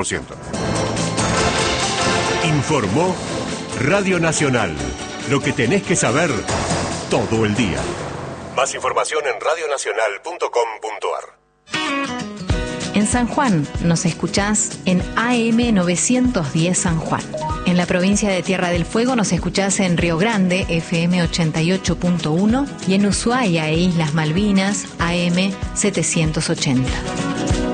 Informó Radio Nacional. Lo que tenés que saber todo el día. Más información en radionacional.com.ar. En San Juan nos escuchás en AM 910 San Juan. En la provincia de Tierra del Fuego nos escuchás en Río Grande, FM 88.1, y en Ushuaia e Islas Malvinas, AM 780.